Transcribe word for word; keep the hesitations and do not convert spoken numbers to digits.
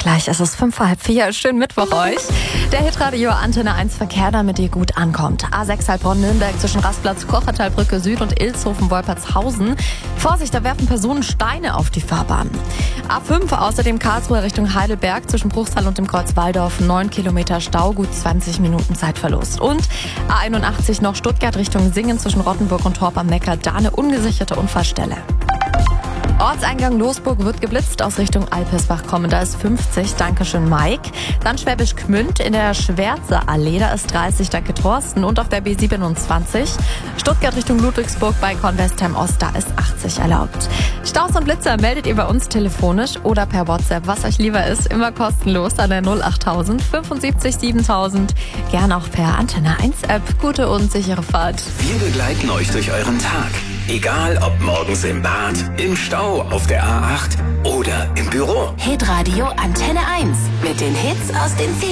Gleich ist es fünf vor halb vier. Schönen Mittwoch euch. Der Hitradio Antenne eins Verkehr, damit ihr gut ankommt. A sechs Heilbronn-Nürnberg zwischen Rastplatz Kochertalbrücke Süd und Ilshofen-Wolpertshausen. Vorsicht, da werfen Personen Steine auf die Fahrbahn. A fünf außerdem Karlsruhe Richtung Heidelberg zwischen Bruchsal und dem Kreuz Walldorf. neun Kilometer Stau, gut zwanzig Minuten Zeitverlust. Und A einundachtzig noch Stuttgart Richtung Singen zwischen Rottenburg und Torp am Neckar. Da eine ungesicherte Unfallstelle. Ortseingang Losburg wird geblitzt aus Richtung Alpesbach kommen. Da ist fünfzig, dankeschön Mike. Dann Schwäbisch Gmünd in der Schwärzer Allee, da ist dreißig, danke Thorsten. Und auf der B siebenundzwanzig Stuttgart Richtung Ludwigsburg bei Convestheim Ost, da ist achtzig erlaubt. Staus und Blitzer meldet ihr bei uns telefonisch oder per WhatsApp, was euch lieber ist, immer kostenlos an der null achttausend fünfundsiebzig siebentausend. Gern auch per Antenne eins App. Gute und sichere Fahrt. Wir begleiten euch durch euren Tag. Egal ob morgens im Bad, im Stau, auf der A acht oder im Büro. Hitradio Antenne eins mit den Hits aus den Ferien.